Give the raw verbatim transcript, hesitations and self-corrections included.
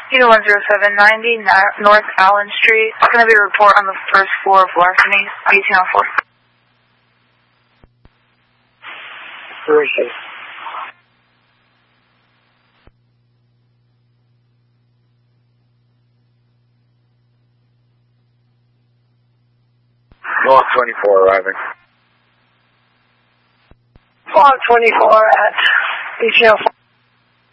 Unit one zero seven ninety, North Allen Street. It's going to be a report on the first floor of larceny, eighteen oh four. Where is she? Block twenty-four arriving. Block twenty-four at eighteen oh four.